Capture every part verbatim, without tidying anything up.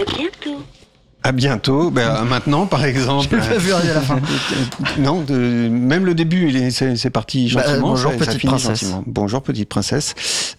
À bientôt. À bientôt. Ben, maintenant, par exemple. Je l'ai pas vu arriver à la fin. Non, de, même le début, il est, c'est, c'est parti gentiment. Bah, bonjour, ça, petite ça finit princesse. gentiment. Bonjour, petite princesse.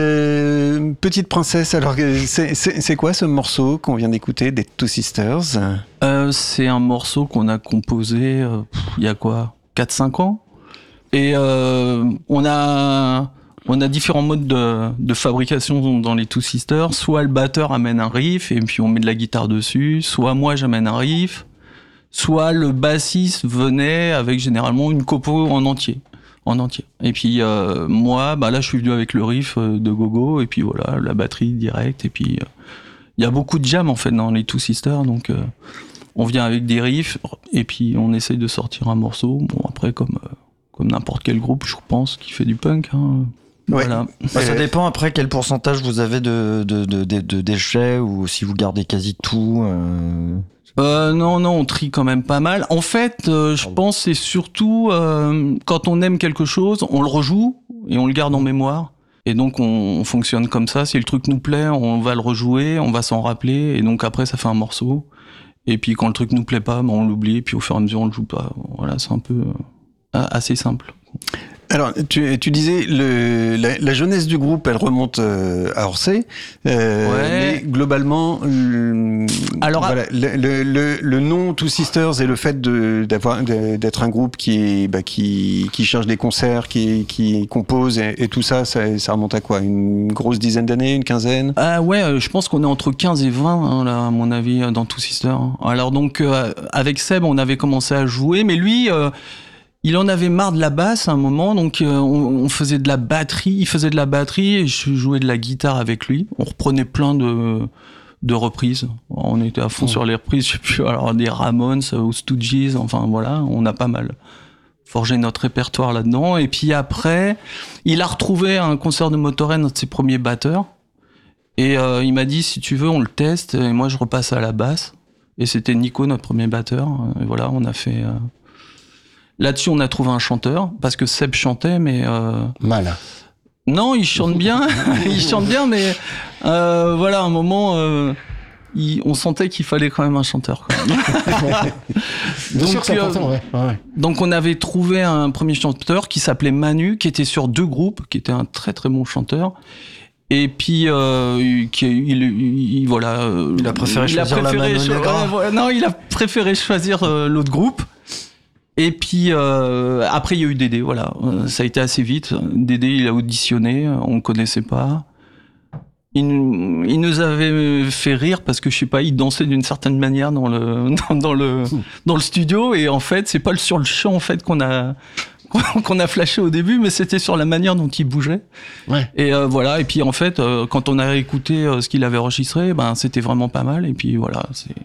Euh, petite princesse, alors, c'est, c'est, c'est quoi ce morceau qu'on vient d'écouter des Two Sisters ? euh, C'est un morceau qu'on a composé euh, il y a quoi quatre cinq ans. Et euh, on a... On a différents modes de, de fabrication dans les Two Sisters. Soit le batteur amène un riff et puis on met de la guitare dessus. Soit moi j'amène un riff. Soit le bassiste venait avec généralement une compo en entier. En entier. Et puis euh, moi, bah là je suis venu avec le riff de Gogo et puis voilà, la batterie directe. Et puis il euh, y a beaucoup de jam en fait dans les Two Sisters. Donc euh, on vient avec des riffs et puis on essaye de sortir un morceau. Bon après comme, euh, comme n'importe quel groupe je pense qui fait du punk. Hein. Voilà. Ouais. Bah, ça dépend après quel pourcentage vous avez de, de, de, de, de déchets ou si vous gardez quasi tout. Euh... Euh, non, non, on trie quand même pas mal. En fait, euh, je pense c'est surtout euh, quand on aime quelque chose, on le rejoue et on le garde en mémoire. Et donc on, on fonctionne comme ça. Si le truc nous plaît, on va le rejouer, on va s'en rappeler et donc après ça fait un morceau. Et puis quand le truc nous plaît pas, bah, on l'oublie et puis au fur et à mesure on le joue pas. Voilà, c'est un peu euh, assez simple. Alors, tu, tu disais, le, la, la jeunesse du groupe, elle remonte euh, à Orsay. Euh, ouais. Mais globalement, le, Alors, voilà, à... le, le, le nom Two Sisters et le fait de, d'avoir, de, d'être un groupe qui, bah, qui, qui cherche des concerts, qui, qui compose et, et tout ça, ça, ça remonte à quoi ? Une grosse dizaine d'années, une quinzaine ? Ah ouais, euh, je pense qu'on est entre quinze et vingt, hein, là, à mon avis, dans Two Sisters. Alors donc, euh, avec Seb, on avait commencé à jouer, mais lui... Euh, il en avait marre de la basse à un moment, donc euh, on, on faisait de la batterie, il faisait de la batterie et je jouais de la guitare avec lui. On reprenait plein de, de reprises. On était à fond mmh. sur les reprises, je sais plus, alors des Ramones ou Stooges, enfin voilà, on a pas mal forgé notre répertoire là-dedans. Et puis après, il a retrouvé un concert de Motorhead, un de ses premiers batteurs. Et euh, il m'a dit, si tu veux, on le teste. Et moi, je repasse à la basse. Et c'était Nico, notre premier batteur. Et voilà, on a fait... Euh... Là-dessus, on a trouvé un chanteur, parce que Seb chantait, mais... Euh... Mal. Non, il chante bien, il chante bien, mais euh, voilà, à un moment, euh, il, on sentait qu'il fallait quand même un chanteur. Quoi. donc, sûr que c'est important, ouais. Ouais. Donc, on avait trouvé un premier chanteur qui s'appelait Manu, qui était sur deux groupes, qui était un très très bon chanteur. Et puis, euh, qui, il, il, il, voilà... Euh, il a préféré il choisir a préféré la Mano Negra. cho- voilà, non, il a préféré choisir euh, l'autre groupe. Et puis euh, après il y a eu Dédé, voilà, euh, ça a été assez vite. Dédé il a auditionné, on connaissait pas. Il, il nous avait fait rire parce que je sais pas, il dansait d'une certaine manière dans le dans, dans le dans le studio et en fait c'est pas sur le chant en fait qu'on a qu'on a flashé au début, mais c'était sur la manière dont il bougeait. Ouais. Et euh, voilà, et puis en fait euh, quand on a écouté euh, ce qu'il avait enregistré, ben c'était vraiment pas mal. Et puis voilà, c'est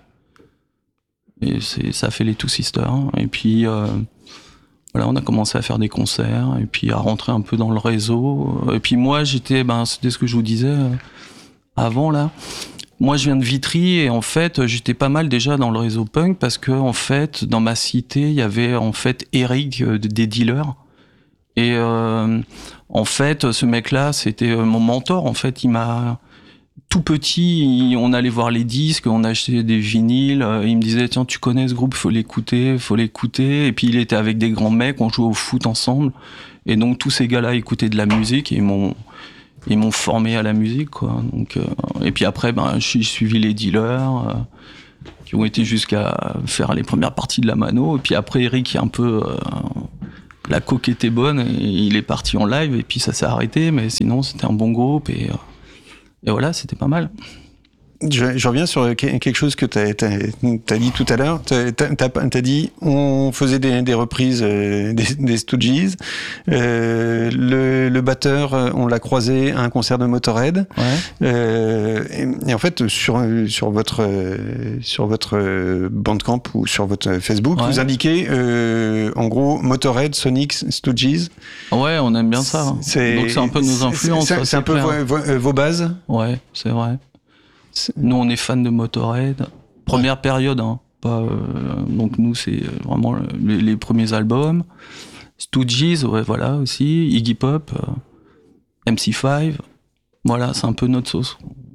Et c'est, ça fait les Two Sisters. Et puis, euh, voilà, on a commencé à faire des concerts et puis à rentrer un peu dans le réseau. Et puis moi, j'étais, ben, c'était ce que je vous disais euh, avant, là. Moi, je viens de Vitry et en fait, j'étais pas mal déjà dans le réseau punk parce que, en fait, dans ma cité, il y avait, en fait, Eric euh, des dealers. Et, euh, en fait, ce mec-là, c'était mon mentor. En fait, il m'a... Tout petit, on allait voir les disques, on achetait des vinyles, il me disait tiens tu connais ce groupe, faut l'écouter, faut l'écouter. Et puis il était avec des grands mecs, on jouait au foot ensemble. Et donc tous ces gars-là écoutaient de la musique et ils m'ont, ils m'ont formé à la musique quoi. Donc euh, et puis après ben j'ai suivi les dealers euh, qui ont été jusqu'à faire les premières parties de la mano. Et puis après Eric un peu euh, la coque était bonne et il est parti en live et puis ça s'est arrêté. Mais sinon c'était un bon groupe et euh, Et voilà, c'était pas mal. Je, je reviens sur quelque chose que tu as dit tout à l'heure. Tu as dit on faisait des, des reprises euh, des, des Stooges. Euh, le, le batteur, on l'a croisé à un concert de Motorhead. Ouais. Euh, et, et en fait, sur, sur, votre, sur votre Bandcamp ou sur votre Facebook, ouais. vous indiquez euh, en gros Motorhead, Sonic, Stooges. Ouais, on aime bien ça. C'est, Donc c'est un peu nos influences. C'est, c'est, c'est un peu vos, vos, vos bases. Ouais, c'est vrai. Nous, on est fans de Motorhead. Première ouais. période, hein. Pas, euh, donc nous, c'est vraiment les, les premiers albums. Stooges, ouais, voilà, aussi. Iggy Pop, euh, M C cinq. Voilà, c'est un peu notre sauce.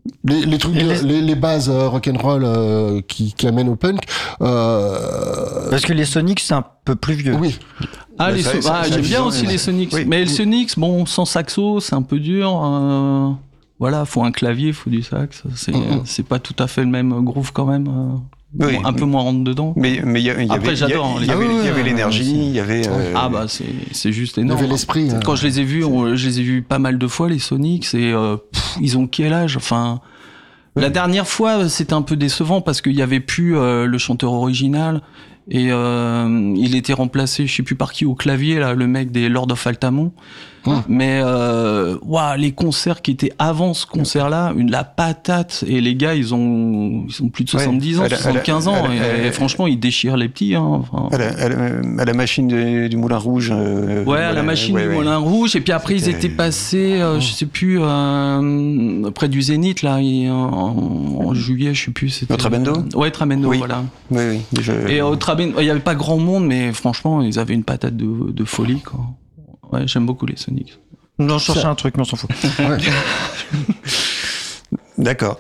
Les, les trucs, les... Les, les bases euh, rock'n'roll euh, qui, qui amènent au punk. Euh... Parce que les Sonics, c'est un peu plus vieux. Oui. Ah, les ça, so- ça, ah j'aime bien aussi les Sonics. Oui. Mais les Sonics, bon, sans saxo, c'est un peu dur. Euh... Voilà, faut un clavier, faut du sax. C'est, mm-hmm. c'est pas tout à fait le même groove quand même. Euh... Oui. Un peu moins rentre dedans. Mais mais il y, y Après, avait, j'adore. Il y, y, avait, y avait l'énergie, il y avait. Euh... Ah bah c'est c'est juste énorme. Il y avait l'esprit. Quand hein. je les ai vus, on, je les ai vus pas mal de fois les Sonics et euh, pff, ils ont quel âge? Enfin. Oui. La dernière fois, c'était un peu décevant parce qu'il y avait plus euh, le chanteur original et euh, il était remplacé, je sais plus par qui, au clavier là, le mec des Lord of Altamont. Hum. Mais euh, wow, les concerts qui étaient avant ce concert-là, une la patate et les gars, ils ont ils ont plus de soixante-dix ouais, ans, soixante-quinze ans et, elle, et franchement, ils déchirent les petits. Hein, enfin. à, la, à, la, à la machine de, du Moulin Rouge. Euh, ouais, à la machine ouais, du ouais. Moulin Rouge. Et puis après, C'était... ils étaient passés, euh, je sais plus, euh, près du Zénith là, en, en juillet, je sais plus. C'était au Trabendo. Ouais, Trabendo, oui. voilà. Oui, oui. Je... Et au Trabendo, il y avait pas grand monde, mais franchement, ils avaient une patate de, de folie, quoi. Ouais, j'aime beaucoup les Sonics. Non, je cherchais ça... un truc, mais on s'en fout. Ouais. D'accord.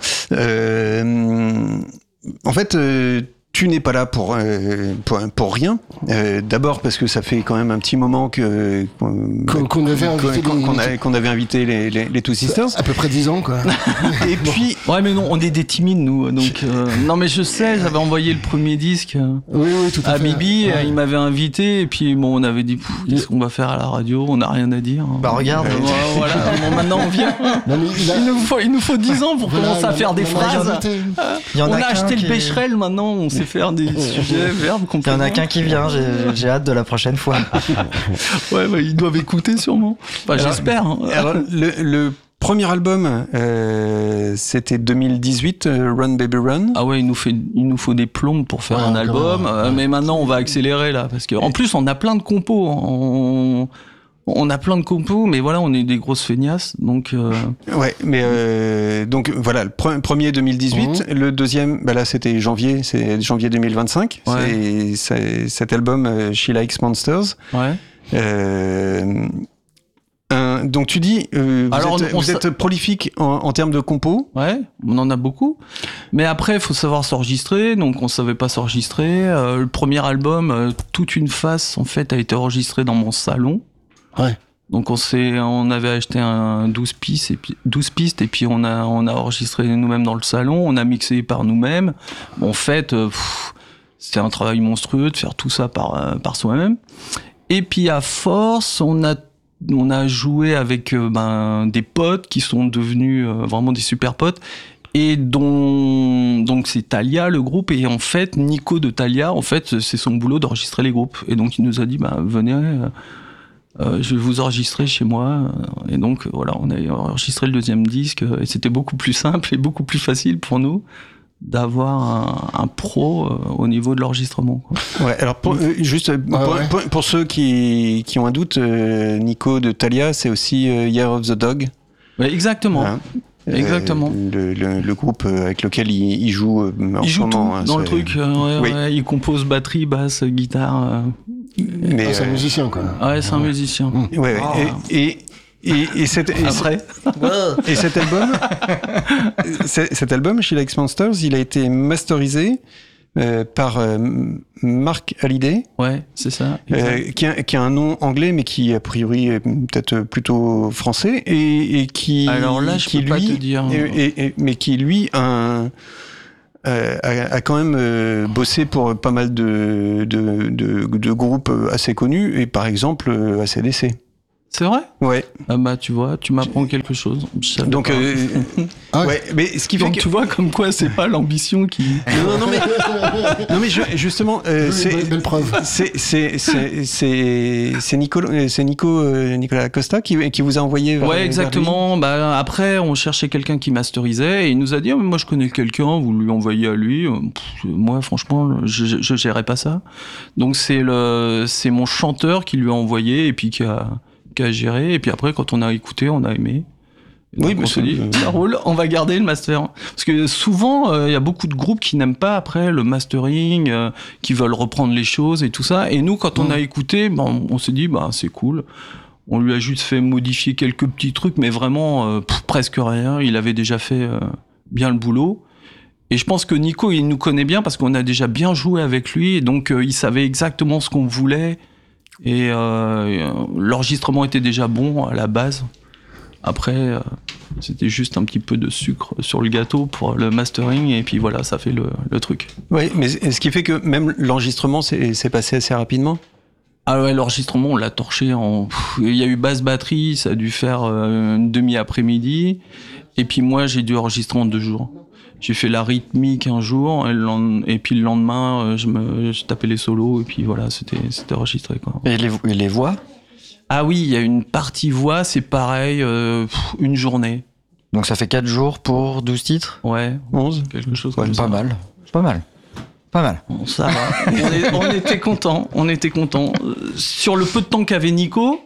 Euh, en fait, euh, tu n'es pas là pour euh, pour, pour rien. Euh, d'abord parce que ça fait quand même un petit moment que qu'on, qu'on, qu'on avait invité qu'on, les... qu'on, avait, qu'on avait invité les les, les Two Sisters. À peu près dix ans, quoi. Et puis ouais, mais non, on est des timides nous. Donc euh, non, mais je sais, j'avais envoyé le premier disque. Oui, oui, tout à, à fait. Bibi, ouais. Il m'avait invité et puis bon, on avait dit qu'est-ce qu'on va faire à la radio, on n'a rien à dire. Bah regarde, ouais, voilà, bon, maintenant on vient. Non, mais il, a... il nous faut il nous faut dix ans pour voilà, commencer à faire des phrases. Il y en on a, a acheté qui... le Becherel, maintenant on sait faire des sujets verbes. Il y en a qu'un qui vient, j'ai, j'ai hâte de la prochaine fois. Ouais, bah, ils doivent écouter sûrement. Enfin, alors, j'espère. Hein. Alors, le, le premier album, euh, c'était deux mille dix-huit, euh, Run Baby Run. Ah ouais, il nous fait, il nous faut des plombes pour faire ouais, un album. Euh, mais maintenant, on va accélérer là, parce que en plus, on a plein de compos. On, on a plein de compos, mais voilà, on est des grosses feignasses, donc. Euh... Ouais, mais euh, donc voilà, le pre- premier deux mille dix-huit, mmh. le deuxième, bah là c'était janvier, c'est janvier deux mille vingt-cinq. Ouais. C'est, c'est cet album euh, She Likes Monsters. Ouais. Euh, un, donc tu dis, euh, vous, Alors, êtes, on, on vous êtes prolifique en, en termes de compos. Ouais, on en a beaucoup. Mais après, il faut savoir s'enregistrer. Donc, on savait pas s'enregistrer. Euh, le premier album, euh, toute une face en fait a été enregistrée dans mon salon. Ouais. Donc on s'est, on avait acheté un douze pistes et puis douze pistes et puis on a, on a enregistré nous-mêmes dans le salon. On a mixé par nous-mêmes. En fait, euh, pff, c'était un travail monstrueux de faire tout ça par, euh, par soi-même. Et puis à force, on a On a joué avec euh, ben, des potes qui sont devenus euh, vraiment des super potes et dont donc c'est Thalia le groupe et en fait Nico de Thalia en fait c'est son boulot d'enregistrer les groupes et donc il nous a dit bah venez euh, euh, je vais vous enregistrer chez moi et donc voilà on a enregistré le deuxième disque et c'était beaucoup plus simple et beaucoup plus facile pour nous d'avoir un, un pro euh, au niveau de l'enregistrement, quoi. Ouais, alors pour, euh, juste euh, pour, ouais, ouais. Pour, pour ceux qui, qui ont un doute, euh, Nico de Thalia, c'est aussi euh, Year of the Dog. Ouais, exactement. Hein exactement. Euh, le, le, le groupe avec lequel il, il joue euh, en il ce joue moment. Tout hein, dans c'est... le truc. Euh, ouais, oui. ouais, il compose batterie, basse, guitare. Euh... Mais ah, c'est un musicien, quoi. Ouais, c'est un ouais. musicien. Ouais, ouais. Oh. Et, et Et, et, cet, et, Après. et cet album, cet album, She Likes Monsters, il a été masterisé euh, par euh, Mark Hallyday. Ouais, c'est ça. Euh, qui, a, qui a un nom anglais, mais qui a priori est peut-être plutôt français et, et qui. Alors là, je qui, peux lui, pas te dire. Et, et, mais qui lui a un, Euh, a, a quand même euh, bossé pour pas mal de, de, de, de groupes assez connus et par exemple euh, A C D C. C'est vrai ? Ouais. Ah bah tu vois, tu m'apprends quelque chose. Donc euh, ah ouais, mais ce qui fait Donc que... tu vois comme quoi c'est pas l'ambition qui. Non non mais non mais je, justement euh, c'est belle, belle preuve. C'est c'est c'est c'est c'est Nico c'est Nico euh, Nicolas Costa qui qui vous a envoyé vers, ouais exactement. Bah après on cherchait quelqu'un qui masterisait et il nous a dit oh, mais moi je connais quelqu'un, vous lui envoyez à lui. Pff, moi franchement je, je je gérais pas ça. Donc c'est le c'est mon chanteur qui lui a envoyé et puis qui a qu'à gérer et puis après quand on a écouté on a aimé donc, oui on se dit ça roule, on va garder le master parce que souvent il euh, y a beaucoup de groupes qui n'aiment pas après le mastering euh, qui veulent reprendre les choses et tout ça et nous quand on mmh. a écouté ben, on s'est dit bah c'est cool, on lui a juste fait modifier quelques petits trucs mais vraiment euh, pff, presque rien, il avait déjà fait euh, bien le boulot. Et je pense que Nico, il nous connaît bien parce qu'on a déjà bien joué avec lui. Et donc, euh, il savait exactement ce qu'on voulait. Et euh, l'enregistrement était déjà bon à la base. Après, euh, c'était juste un petit peu de sucre sur le gâteau pour le mastering. Et puis voilà, ça fait le, le truc. Oui, mais ce qui fait que même l'enregistrement s'est, s'est passé assez rapidement. Ah ouais, l'enregistrement, on l'a torché en... Il y a eu basse batterie, ça a dû faire euh, une demi-après-midi. Et puis moi, j'ai dû enregistrer en deux jours. J'ai fait la rythmique un jour, et, le lend... et puis le lendemain, euh, je, me... je tapais les solos, et puis voilà, c'était, c'était enregistré, quoi. Et les, et les voix? Ah oui, il y a une partie voix, c'est pareil, euh, pff, une journée. Donc ça fait quatre jours pour douze titres? Ouais, onze quelque chose ouais, comme pas ça. mal, pas mal. Pas mal. Bon, ça va. on, est, on était contents, on était contents. Sur le peu de temps qu'avait Nico,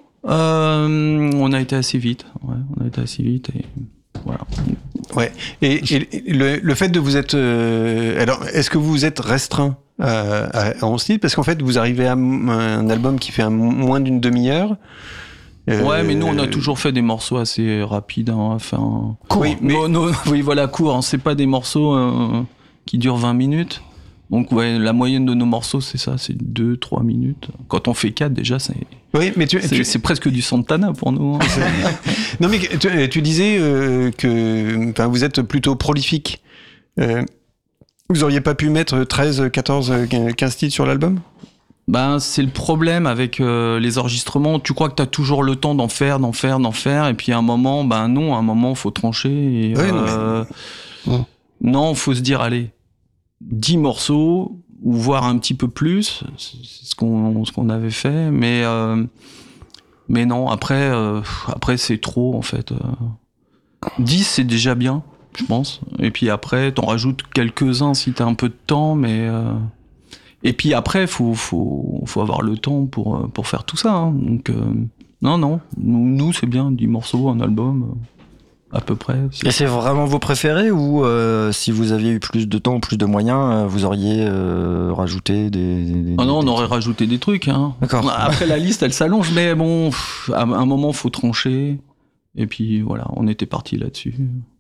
euh, on a été assez vite. Ouais, on a été assez vite et voilà. Ouais. Et, et le, le fait de vous être, euh, alors, est-ce que vous vous êtes restreint à, à, à onze titres parce qu'en fait, vous arrivez à un album qui fait un, moins d'une demi-heure. Euh, ouais, mais nous, on a toujours fait des morceaux assez rapides. Hein, enfin, court. Oui, mais... no, no, oui, voilà, court. Hein, c'est pas des morceaux euh, qui durent vingt minutes. Donc, ouais, la moyenne de nos morceaux, c'est ça, c'est deux trois minutes. Quand on fait quatre, déjà, c'est, oui, mais tu, c'est, tu... c'est presque du Santana pour nous. Hein. Non, mais tu, tu disais euh, que vous êtes plutôt prolifique. Euh, vous auriez pas pu mettre treize, quatorze, quinze titres sur l'album ? Ben, c'est le problème avec euh, les enregistrements. Tu crois que tu as toujours le temps d'en faire, d'en faire, d'en faire. Et puis à un moment, ben non, à un moment, il faut trancher. Et, oui, euh, non, mais... non, il faut se dire, allez, dix morceaux, ou voire un petit peu plus. C'est ce qu'on, ce qu'on avait fait. Mais, euh, mais non, après, euh, après, c'est trop, en fait. dix, c'est déjà bien, je pense. Et puis après, t'en rajoutes quelques-uns si t'as un peu de temps, mais... Euh... Et puis après, faut faut faut avoir le temps pour pour faire tout ça. Hein. Donc euh, non non, nous, nous c'est bien dix morceaux, un album euh, à peu près. C'est... Et c'est vraiment vos préférés ou euh, si vous aviez eu plus de temps ou plus de moyens, vous auriez euh, rajouté des, des Ah non, des on aurait rajouté des trucs. Hein. D'accord. Après la liste, elle s'allonge, mais bon, pff, à un moment faut trancher. Et puis voilà, on était parti là-dessus.